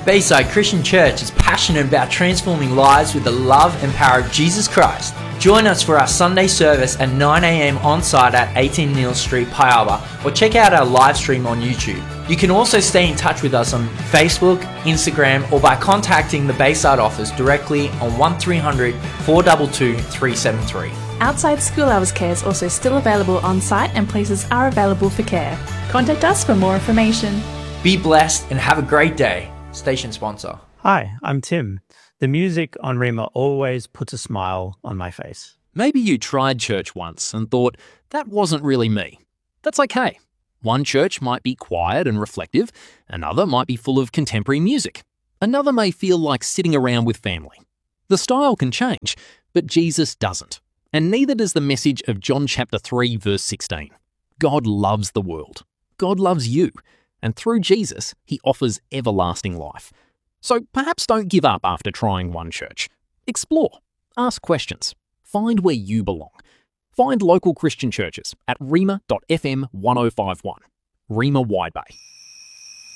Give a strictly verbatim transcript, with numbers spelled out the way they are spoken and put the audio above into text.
Bayside Christian Church is passionate about transforming lives with the love and power of Jesus Christ. Join us for our Sunday service at nine a.m. on site at eighteen Neal Street, Piaba, or check out our live stream on YouTube. You can also stay in touch with us on Facebook, Instagram, or by contacting the Bayside office directly on one three hundred, four two two, three seven three. Outside school hours care is also still available on site and places are available for care. Contact us for more information. Be blessed and have a great day. Station sponsor. Hi, I'm Tim. The music on Rhema always puts a smile on my face. Maybe you tried church once and thought, that wasn't really me. That's okay. One church might be quiet and reflective, another might be full of contemporary music. Another may feel like sitting around with family. The style can change, but Jesus doesn't. And neither does the message of John chapter three, verse sixteen. God loves the world. God loves you. And through Jesus, he offers everlasting life. So perhaps don't give up after trying one church. Explore. Ask questions. Find where you belong. Find local Christian churches at rhema dot f m one oh five one. Rhema Wide Bay.